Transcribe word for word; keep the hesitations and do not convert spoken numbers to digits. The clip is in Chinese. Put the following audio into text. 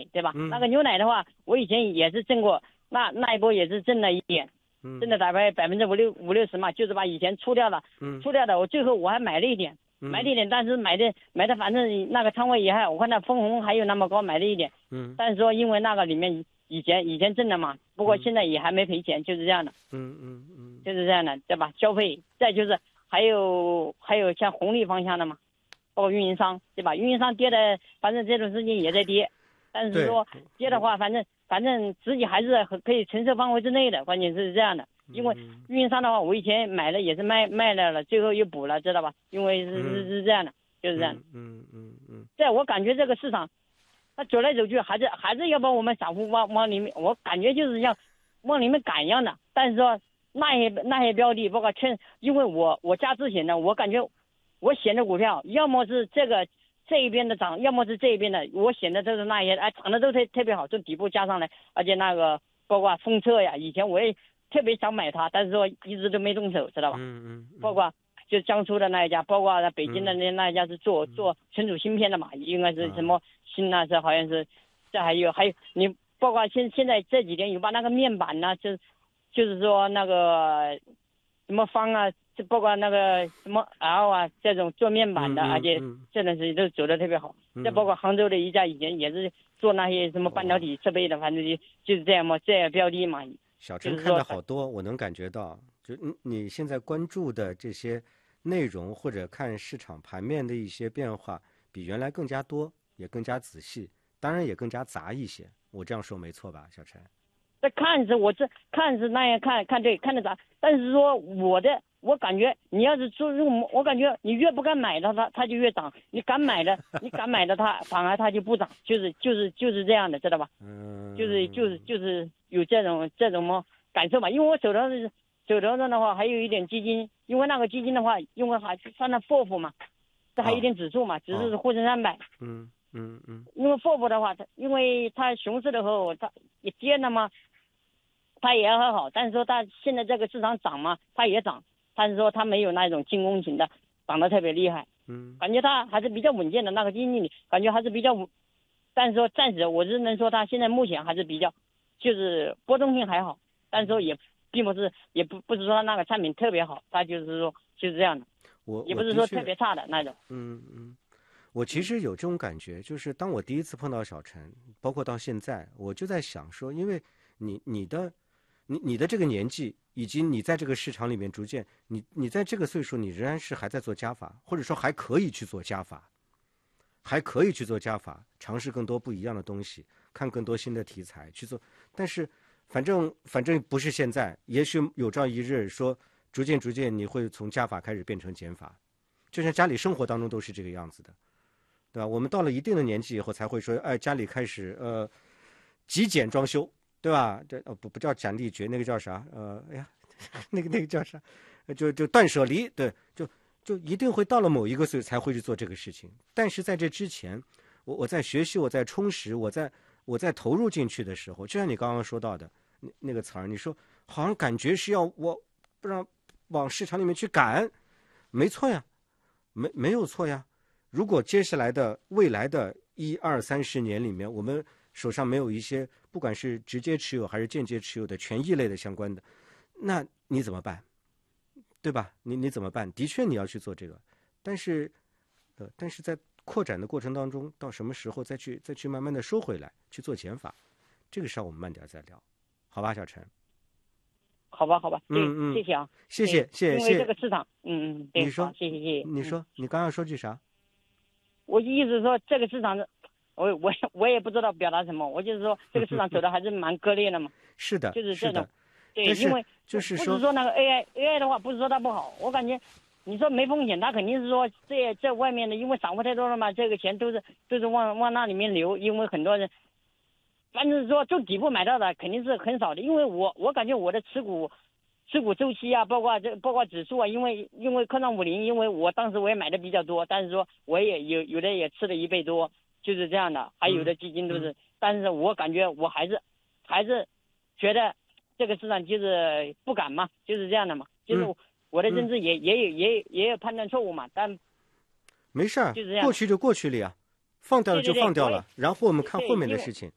对吧？ 嗯、 那个牛奶的话，我以前也是挣过，那那一波也是挣了一点， 嗯、 挣了大概百分之五六五六十嘛，就是把以前出掉了， 嗯、 出掉的，我最后我还买了一点， 嗯、 买了一点，但是买的买的反正那个仓位也还，我看那分红还有那么高，买了一点， 嗯， 但是说因为那个里面以前以前挣的嘛，不过现在也还没赔钱，就是这样的， 嗯嗯嗯， 就是这样的，对吧？消费，再就是还有还有像红利方向的嘛。包括运营商，对吧？运营商跌的，反正这段时间也在跌，但是说跌的话，反正反正自己还是可以承受范围之内的。关键是这样的，因为运营商的话，我以前买了也是卖卖了了，最后又补了，知道吧？因为是是是这样的，就是这样的。 嗯嗯嗯。 在我感觉这个市场，它走来走去，还是还是要把我们散户往往里面，我感觉就是像往里面赶一样的。但是说那些那些标的，包括趁，因为我我加之前呢，我感觉。我选的股票，要么是这个这一边的涨，要么是这一边的。我选的都是那些，哎，涨的都特特别好，从底部加上来，而且那个包括风车呀，以前我也特别想买它，但是说一直都没动手，知道吧？ 嗯嗯。嗯包括就江苏的那一家，包括北京的那那一家是做、嗯、做存储芯片的嘛，应该是什么新啊，这好像是，这还有还有你包括现现在这几天有把那个面板呢，就就是说那个什么方啊。包括那个什么 L 啊这种做面板的， 嗯嗯、 而且这段时间都走得特别好。再、 嗯、 包括杭州的一家以前也是做那些什么半导体设备的，哦、反正就就是这样嘛，这样标的嘛。 小陈看的好多，我能感觉到，就你现在关注的这些内容或者看市场盘面的一些变化，比原来更加多，也更加仔细，当然也更加杂一些。我这样说没错吧，小陈？ 这看着我这看着那样看看对看着杂，但是说我的。我感觉你要是注入，我感觉你越不敢买的它，它就越涨；你敢买的，你敢买的它，反而它就不涨，就是就是就是这样的，知道吧？嗯，就是就是就是有这种这种么感受嘛。因为我手头是手头上的话，还有一点基金，因为那个基金的话，因为还算那 F O F 嘛，这还有一点指数嘛，指数是沪深三百。 嗯嗯嗯。 因为 F O F 的话，它因为它熊市的时候，它也跌了嘛，它也很好，但是说它现在这个市场涨嘛，它也涨。但是说它没有那种进攻型的涨得特别厉害， 嗯， 感觉它还是比较稳健的那个基金经理，感觉还是比较稳。但是说暂时我只能说它现在目前还是比较，就是波动性还好，但是说也并不是也不不是说那个产品特别好，它就是说就是这样的， 我也不是说特别差的那种。 嗯嗯，我其实有这种感觉，就是当我第一次碰到小陈，包括到现在，我就在想说，因为你你的你你的这个年纪。以及你在这个市场里面逐渐，你你在这个岁数，你仍然是还在做加法，或者说还可以去做加法，还可以去做加法，尝试更多不一样的东西，看更多新的题材去做。但是，反正反正不是现在，也许有朝一日说，逐渐逐渐你会从加法开始变成减法，就像家里生活当中都是这个样子的，对吧？我们到了一定的年纪以后才会说，哎，家里开始呃极简装修。对吧？这哦不不叫斩立决，那个叫啥？呃，哎呀，那个那个叫啥？就就断舍离，对，就就一定会到了某一个岁数才会去做这个事情。但是在这之前，我我在学习，我在充实，我在我在投入进去的时候，就像你刚刚说到的那那个词儿，你说好像感觉是要我不让往市场里面去赶，没错呀，没没有错呀。如果接下来的未来的一二三十年里面，我们手上没有一些不管是直接持有还是间接持有的权益类的相关的，那你怎么办？对吧？你你怎么办？的确你要去做这个，但是，呃，但是在扩展的过程当中，到什么时候再去再去慢慢的收回来去做减法，这个事儿我们慢点再聊，好吧，小陈？ 好吧，好吧，对， 嗯嗯， 谢谢啊， 谢谢谢谢。 因为这个市场，嗯嗯，对， 你说， 谢谢谢谢。 你说，你刚刚说句啥？ 我意思说这个市场的。我我我也不知道表达什么，我就是说这个市场走的还是蛮割裂的嘛。 是的， 就是这种，对， 因为就是说不是说那个 A I A I 的话，不是说它不好，我感觉你说没风险，它肯定是说这这外面的，因为散户太多了嘛，这个钱都是都是往往那里面流，因为很多人，反正说从底部买到的肯定是很少的，因为我我感觉我的持股。持股周期啊，包括这包括指数啊，因为因为科创五零，因为我当时我也买的比较多，但是说我也有有的也吃了一倍多，就是这样的，还有的基金都是，嗯、但是我感觉我还是还是觉得这个市场就是不敢嘛，就是这样的嘛，就是我的认知也、嗯、也有也有也有判断错误嘛，但没事儿， 就是这样， 过去就过去了呀，放掉了就放掉了，然后我们看后面的事情。